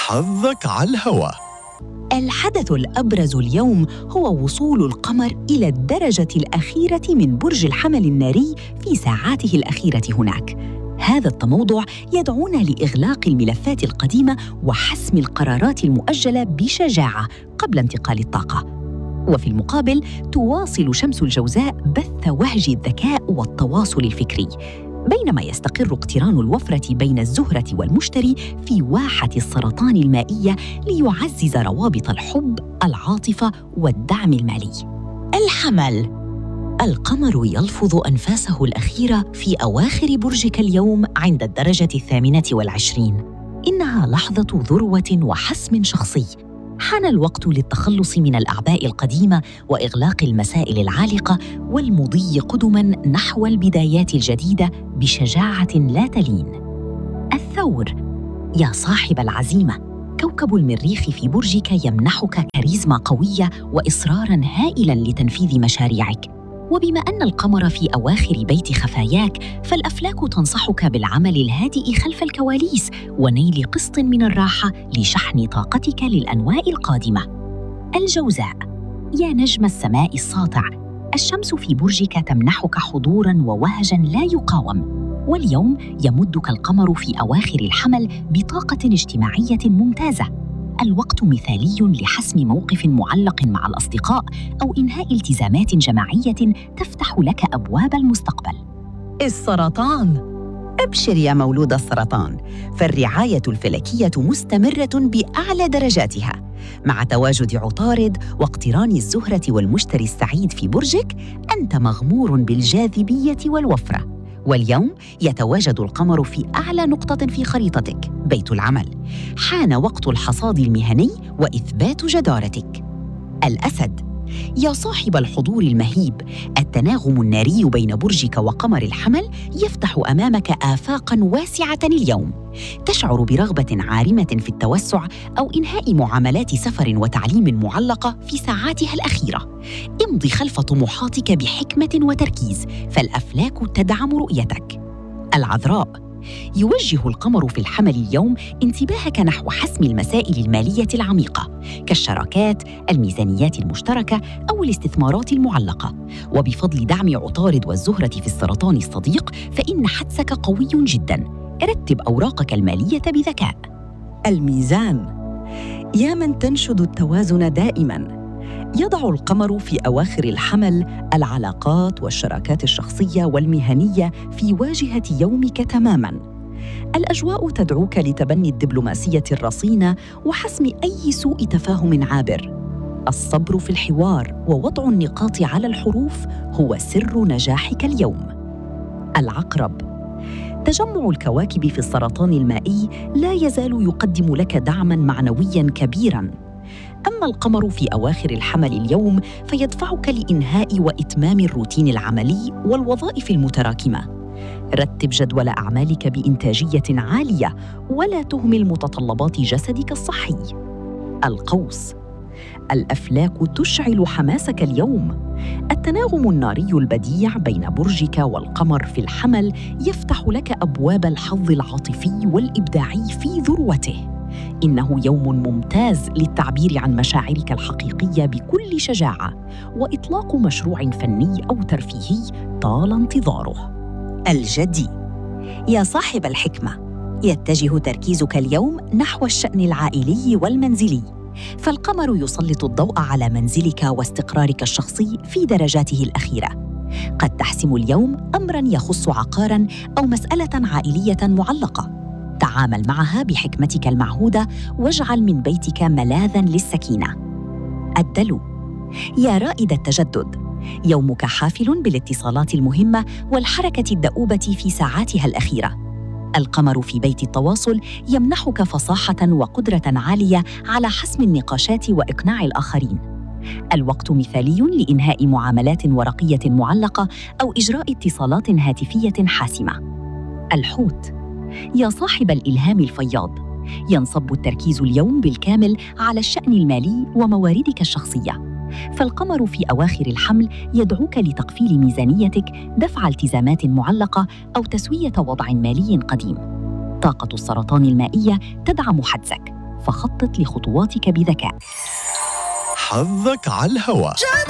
حظك على الهوا. الحدث الأبرز اليوم هو وصول القمر إلى الدرجة الأخيرة من برج الحمل الناري في ساعاته الأخيرة هناك. هذا التموضع يدعونا لإغلاق الملفات القديمة وحسم القرارات المؤجلة بشجاعة قبل انتقال الطاقة. وفي المقابل تواصل شمس الجوزاء بث وهج الذكاء والتواصل الفكري، بينما يستقر اقتران الوفرة بين الزهرة والمشتري في واحة السرطان المائية ليعزز روابط الحب، العاطفة والدعم المالي. الحمل. القمر يلفظ أنفاسه الأخيرة في أواخر برجك اليوم عند الدرجة 28. إنها لحظة ذروة وحسم شخصي. حان الوقت للتخلص من الأعباء القديمة وإغلاق المسائل العالقة والمضي قدماً نحو البدايات الجديدة بشجاعة لا تلين. الثور. يا صاحب العزيمة، كوكب المريخ في برجك يمنحك كاريزما قوية وإصراراً هائلاً لتنفيذ مشاريعك. وبما أن القمر في أواخر بيت خفاياك، فالأفلاك تنصحك بالعمل الهادئ خلف الكواليس ونيل قسط من الراحة لشحن طاقتك للأنواء القادمة. الجوزاء. يا نجم السماء الساطع، الشمس في برجك تمنحك حضوراً ووهجاً لا يقاوم، واليوم يمدك القمر في أواخر الحمل بطاقة اجتماعية ممتازة. الوقت مثالي لحسم موقف معلق مع الأصدقاء أو إنهاء التزامات جماعية تفتح لك أبواب المستقبل. السرطان. أبشر يا مولود السرطان، فالرعاية الفلكية مستمرة بأعلى درجاتها. مع تواجد عطارد واقتران الزهرة والمشتري السعيد في برجك، أنت مغمور بالجاذبية والوفرة. واليوم يتواجد القمر في أعلى نقطة في خريطتك، بيت العمل. حان وقت الحصاد المهني وإثبات جدارتك. الأسد. يا صاحب الحضور المهيب، التناغم الناري بين برجك وقمر الحمل يفتح أمامك آفاقاً واسعة اليوم. تشعر برغبة عارمة في التوسع أو إنهاء معاملات سفر وتعليم معلقة في ساعاتها الأخيرة. امضي خلف طموحاتك بحكمة وتركيز، فالأفلاك تدعم رؤيتك. العذراء. يوجه القمر في الحمل اليوم انتباهك نحو حسم المسائل المالية العميقة كالشراكات، الميزانيات المشتركة أو الاستثمارات المعلقة. وبفضل دعم عطارد والزهرة في السرطان الصديق، فإن حدسك قوي جداً. رتب أوراقك المالية بذكاء. الميزان. يا من تنشد التوازن دائماً، يضع القمر في أواخر الحمل العلاقات والشراكات الشخصية والمهنية في واجهة يومك تماماً. الأجواء تدعوك لتبني الدبلوماسية الرصينة وحسم أي سوء تفاهم عابر. الصبر في الحوار ووضع النقاط على الحروف هو سر نجاحك اليوم. العقرب. تجمع الكواكب في السرطان المائي لا يزال يقدم لك دعماً معنوياً كبيراً. أما القمر في أواخر الحمل اليوم فيدفعك لإنهاء وإتمام الروتين العملي والوظائف المتراكمة. رتب جدول أعمالك بإنتاجية عالية ولا تهمل متطلبات جسدك الصحي. القوس. الأفلاك تشعل حماسك اليوم. التناغم الناري البديع بين برجك والقمر في الحمل يفتح لك أبواب الحظ العاطفي والإبداعي في ذروته. إنه يوم ممتاز للتعبير عن مشاعرك الحقيقية بكل شجاعة وإطلاق مشروع فني أو ترفيهي طال انتظاره. الجدي. يا صاحب الحكمة، يتجه تركيزك اليوم نحو الشأن العائلي والمنزلي، فالقمر يسلط الضوء على منزلك واستقرارك الشخصي في درجاته الأخيرة. قد تحسم اليوم أمراً يخص عقاراً أو مسألة عائلية معلقة. تعامل معها بحكمتك المعهودة واجعل من بيتك ملاذاً للسكينة. الدلو. يا رائد التجدد، يومك حافل بالاتصالات المهمة والحركة الدؤوبة في ساعاتها الأخيرة. القمر في بيت التواصل يمنحك فصاحة وقدرة عالية على حسم النقاشات وإقناع الآخرين. الوقت مثالي لإنهاء معاملات ورقية معلقة أو إجراء اتصالات هاتفية حاسمة. الحوت. يا صاحب الإلهام الفياض، ينصب التركيز اليوم بالكامل على الشأن المالي ومواردك الشخصية، فالقمر في أواخر الحمل يدعوك لتقفيل ميزانيتك، دفع التزامات معلقة أو تسوية وضع مالي قديم. طاقة السرطان المائية تدعم حدسك، فخطط لخطواتك بذكاء. حظك على الهواء.